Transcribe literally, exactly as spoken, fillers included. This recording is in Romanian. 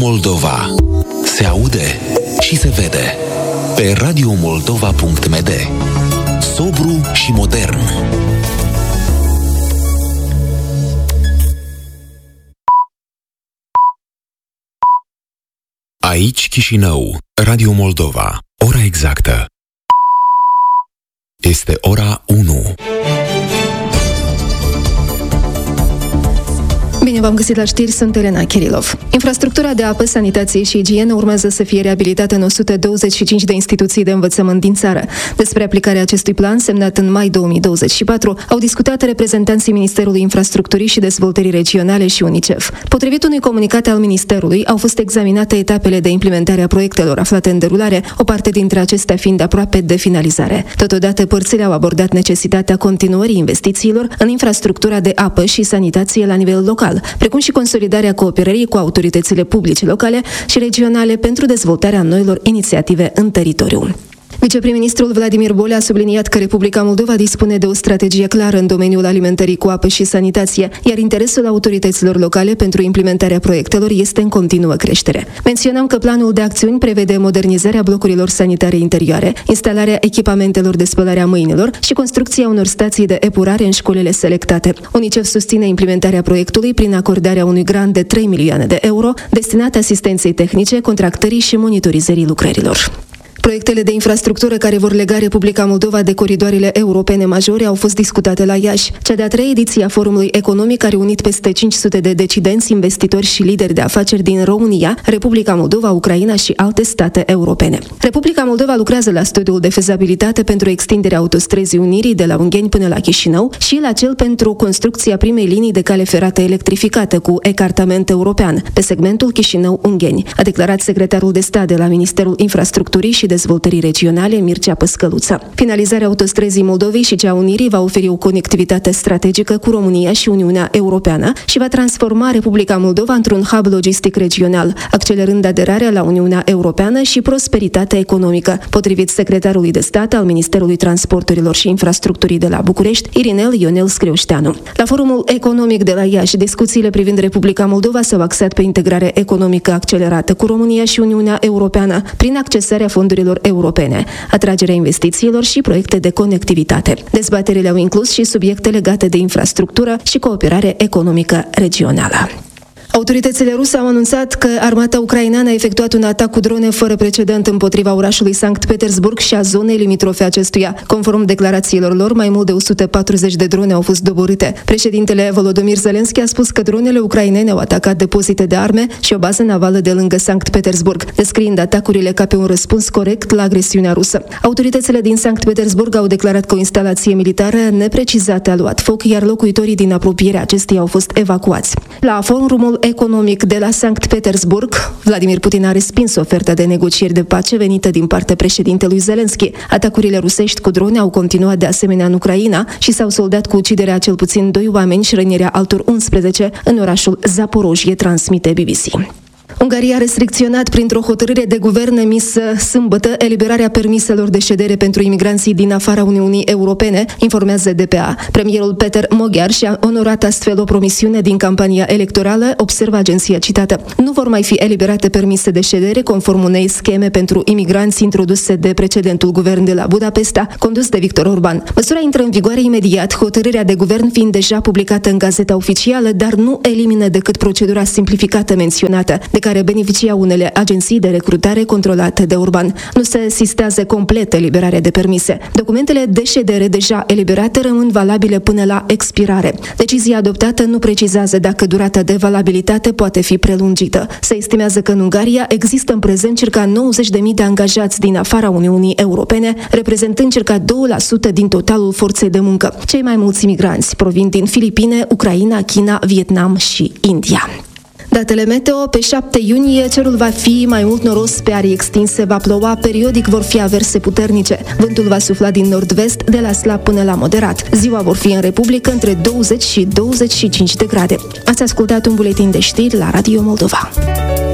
Moldova. Se aude și se vede. Pe radio moldova punct m d. Sobru și modern. Aici Chișinău, Radio Moldova. Ora exactă este ora unu. Bine v-am găsit la știri, sunt Elena Kirilov. Infrastructura de apă, sanitație și igienă urmează să fie reabilitată în o sută douăzeci și cinci de instituții de învățământ din țară. Despre aplicarea acestui plan, semnat în mai două mii douăzeci și patru, au discutat reprezentanții Ministerului Infrastructurii și Dezvoltării Regionale și UNICEF. Potrivit unui comunicat al Ministerului, au fost examinate etapele de implementare a proiectelor aflate în derulare, o parte dintre acestea fiind aproape de finalizare. Totodată, părțile au abordat necesitatea continuării investițiilor în infrastructura de apă și sanitație la nivel local, precum și consolidarea cooperării cu autoritățile publice locale și regionale pentru dezvoltarea noilor inițiative în teritoriu. Viceprim-ministrul Vladimir Bolea a subliniat că Republica Moldova dispune de o strategie clară în domeniul alimentării cu apă și sanitație, iar interesul autorităților locale pentru implementarea proiectelor este în continuă creștere. Menționăm că planul de acțiuni prevede modernizarea blocurilor sanitare interioare, instalarea echipamentelor de spălare a mâinilor și construcția unor stații de epurare în școlile selectate. UNICEF susține implementarea proiectului prin acordarea unui grant de trei milioane de euro destinat asistenței tehnice, contractării și monitorizării lucrărilor. Proiectele de infrastructură care vor lega Republica Moldova de coridoarele europene majore au fost discutate la Iași. Cea de-a treia ediție a Forumului Economic a reunit peste cinci sute de decidenți, investitori și lideri de afaceri din România, Republica Moldova, Ucraina și alte state europene. Republica Moldova lucrează la studiul de fezabilitate pentru extinderea autostrăzii Unirii de la Ungheni până la Chișinău și la cel pentru construcția primei linii de cale ferată electrificată cu ecartament european pe segmentul Chișinău-Ungheni, a declarat secretarul de stat de la Ministerul Infrastructurii și Dezvoltării Regionale, Mircea Păscăluță. Finalizarea autostrăzii Moldovei și cea Unirii va oferi o conectivitate strategică cu România și Uniunea Europeană și va transforma Republica Moldova într-un hub logistic regional, accelerând aderarea la Uniunea Europeană și prosperitatea economică, potrivit secretarului de stat al Ministerului Transporturilor și Infrastructurii de la București, Irinel Ionel Scriușteanu. La Forumul Economic de la Iași, discuțiile privind Republica Moldova s-au axat pe integrare economică accelerată cu România și Uniunea Europeană prin accesarea fondurilor europene, atragerea investițiilor și proiecte de conectivitate. Dezbaterile au inclus și subiecte legate de infrastructură și cooperare economică regională. Autoritățile ruse au anunțat că armata ucraineană a efectuat un atac cu drone fără precedent împotriva orașului Sankt Petersburg și a zonei limitrofe acestuia. Conform declarațiilor lor, mai mult de o sută patruzeci de drone au fost doborâte. Președintele Volodymyr Zelensky a spus că dronele ucrainene au atacat depozite de arme și o bază navală de lângă Sankt Petersburg, descriind atacurile ca pe un răspuns corect la agresiunea rusă. Autoritățile din Sankt Petersburg au declarat că o instalație militară neprecizată a luat foc, iar locuitorii din apropierea acesteia au fost evacuați. La forumul economic de la Sankt Petersburg, Vladimir Putin a respins oferta de negocieri de pace venită din partea președintelui Zelensky. Atacurile rusești cu drone au continuat de asemenea în Ucraina și s-au soldat cu uciderea cel puțin doi oameni și rănirea altor unsprezece în orașul Zaporojie, transmite B B C. Ungaria a restricționat printr-o hotărâre de guvern emisă sâmbătă eliberarea permiselor de ședere pentru imigranții din afara Uniunii Europene, informează D P A. Premierul Peter Magyar și-a onorat astfel o promisiune din campania electorală, observă agenția citată. Nu vor mai fi eliberate permise de ședere conform unei scheme pentru imigranți introduse de precedentul guvern de la Budapesta, condus de Victor Orban. Măsura intră în vigoare imediat, hotărârea de guvern fiind deja publicată în Gazeta Oficială, dar nu elimină decât procedura simplificată menționată, de care beneficia unele agenții de recrutare controlate de Orban. Nu se asistează complet eliberarea de permise. Documentele de ședere deja eliberate rămân valabile până la expirare. Decizia adoptată nu precizează dacă durata de valabilitate poate fi prelungită. Se estimează că în Ungaria există în prezent circa nouăzeci de mii de angajați din afara Uniunii Europene, reprezentând circa doi la sută din totalul forței de muncă. Cei mai mulți imigranți provin din Filipine, Ucraina, China, Vietnam și India. Datele meteo: pe șapte iunie cerul va fi mai mult noros pe arii extinse, va ploua, periodic vor fi averse puternice. Vântul va sufla din nord-vest de la slab până la moderat. Ziua vor fi în Republică între douăzeci și douăzeci și cinci de grade. Ați ascultat un buletin de știri la Radio Moldova.